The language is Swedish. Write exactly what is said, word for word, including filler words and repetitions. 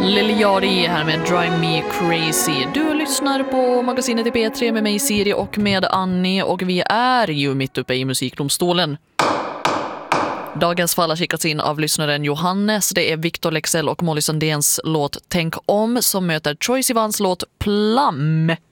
Lil Yachty här med Drive Me Crazy. Du lyssnar på magasinet i P tre med mig Siri och med Annie, och vi är ju mitt uppe i musikdomstolen. Dagens fall har skickats in av lyssnaren Johannes. Det är Victor Lexell och Molly Sundéns låt Tänk om som möter Troye Sivans låt Plum.